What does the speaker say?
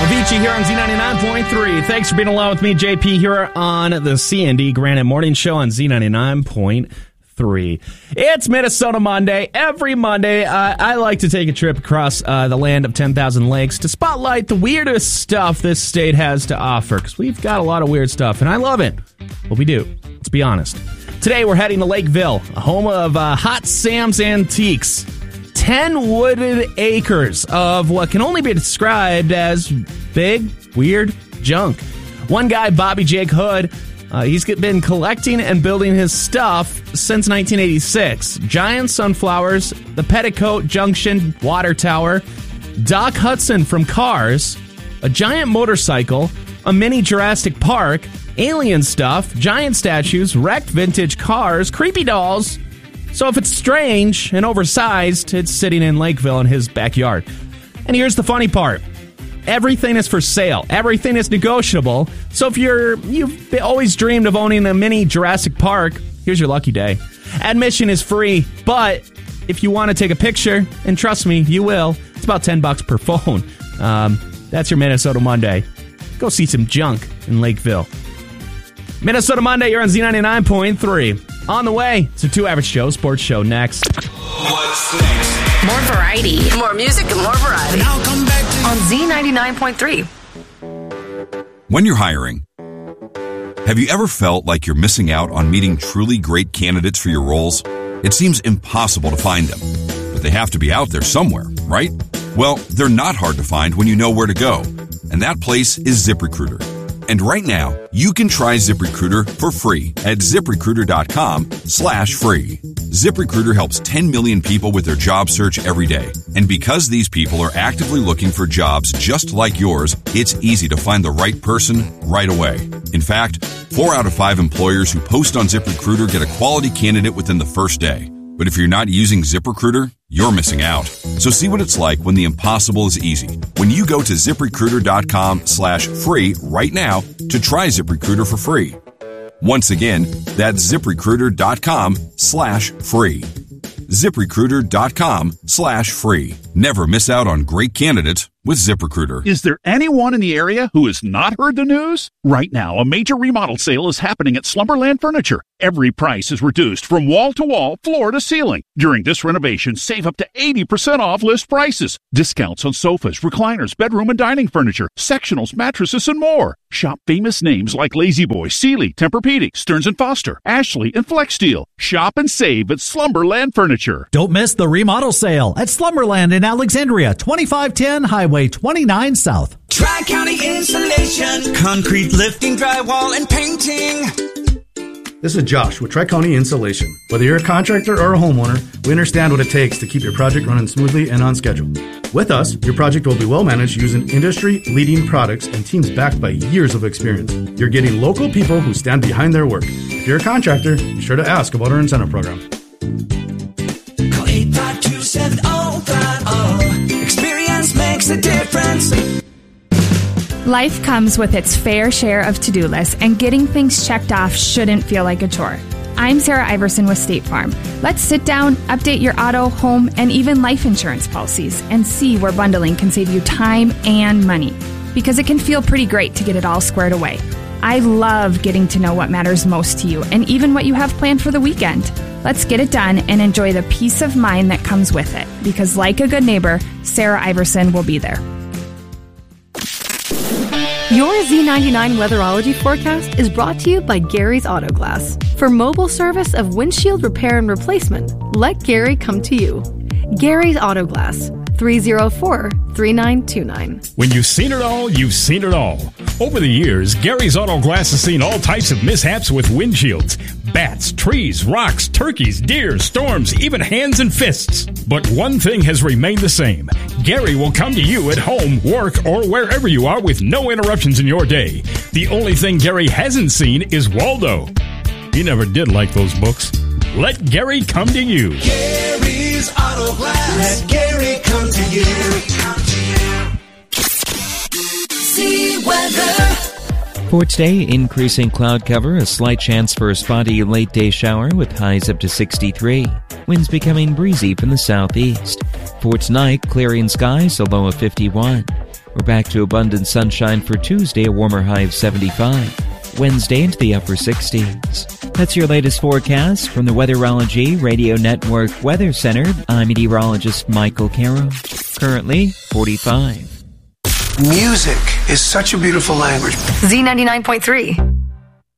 Avicii here on Z99.3. Thanks for being along with me, JP, here on the C&D Granite Morning Show on Z99.3. It's Minnesota Monday. Every Monday, I like to take a trip across the land of 10,000 lakes to spotlight the weirdest stuff this state has to offer, because we've got a lot of weird stuff, and I love it. Well, we do. Let's be honest. Today, we're heading to Lakeville, a home of Hot Sam's Antiques. 10 wooded acres of what can only be described as big, weird junk. One guy, Bobby Jake Hood, he's been collecting and building his stuff since 1986. Giant sunflowers, the Petticoat Junction water tower, Doc Hudson from Cars, a giant motorcycle, a mini Jurassic Park, alien stuff, giant statues, wrecked vintage cars, creepy dolls. So if it's strange and oversized, it's sitting in Lakeville in his backyard. And here's the funny part. Everything is for sale. Everything is negotiable. So if you've always dreamed of owning a mini Jurassic Park, here's your lucky day. Admission is free, but if you want to take a picture, and trust me, you will, it's about $10 per phone. That's your Minnesota Monday. Go see some junk in Lakeville. Minnesota Monday, you're on Z99.3. On the way, it's a 2 Average Joe sports show next. What's next? More variety. More music and more variety. Now come back to on Z99.3. When you're hiring, have you ever felt like you're missing out on meeting truly great candidates for your roles? It seems impossible to find them, but they have to be out there somewhere, right? Well, they're not hard to find when you know where to go, and that place is ZipRecruiter. And right now, you can try ZipRecruiter for free at ZipRecruiter.com/free. ZipRecruiter helps 10 million people with their job search every day. And because these people are actively looking for jobs just like yours, it's easy to find the right person right away. In fact, 4 out of 5 employers who post on ZipRecruiter get a quality candidate within the first day. But if you're not using ZipRecruiter, you're missing out. So see what it's like when the impossible is easy. When you go to ZipRecruiter.com/free right now to try ZipRecruiter for free. Once again, that's ZipRecruiter.com/free. ZipRecruiter.com/free. Never miss out on great candidates with ZipRecruiter. Is there anyone in the area who has not heard the news? Right now, a major remodel sale is happening at Slumberland Furniture. Every price is reduced from wall to wall, floor to ceiling. During this renovation, save up to 80% off list prices. Discounts on sofas, recliners, bedroom and dining furniture, sectionals, mattresses, and more. Shop famous names like Lazy Boy, Sealy, Tempur-Pedic, Stearns & Foster, Ashley, and Flexsteel. Shop and save at Slumberland Furniture. Don't miss the remodel sale at Slumberland in Alexandria, 2510 Highway 29 South. Tri-County Insulation, concrete lifting, drywall, and painting. This is Josh with Tri-County Insulation. Whether you're a contractor or a homeowner, we understand what it takes to keep your project running smoothly and on schedule. With us, your project will be well managed using industry-leading products and teams backed by years of experience. You're getting local people who stand behind their work. If you're a contractor, be sure to ask about our incentive program. Call 852-7050. Experience makes a difference. Life comes with its fair share of to-do lists, and getting things checked off shouldn't feel like a chore. I'm Sarah Iverson with State Farm. Let's sit down, update your auto, home, and even life insurance policies, and see where bundling can save you time and money. Because it can feel pretty great to get it all squared away. I love getting to know what matters most to you, and even what you have planned for the weekend. Let's get it done and enjoy the peace of mind that comes with it. Because like a good neighbor, Sarah Iverson will be there. Your Z99 Weatherology forecast is brought to you by Gary's Auto Glass. For mobile service of windshield repair and replacement, let Gary come to you. Gary's Auto Glass, 304-3929. When you've seen it all, you've seen it all. Over the years, Gary's Auto Glass has seen all types of mishaps with windshields. Bats, trees, rocks, turkeys, deer, storms, even hands and fists. But one thing has remained the same. Gary will come to you at home, work, or wherever you are with no interruptions in your day. The only thing Gary hasn't seen is Waldo. He never did like those books. Let Gary come to you. Gary's Auto Glass. Let Gary come to you. See weather. For today, increasing cloud cover, a slight chance for a spotty late-day shower with highs up to 63. Winds becoming breezy from the southeast. For tonight, clearing skies, a low of 51. We're back to abundant sunshine for Tuesday, a warmer high of 75. Wednesday into the upper 60s. That's your latest forecast from the Weatherology Radio Network Weather Center. I'm meteorologist Michael Caro. Currently 45. Music is such a beautiful language. Z99.3.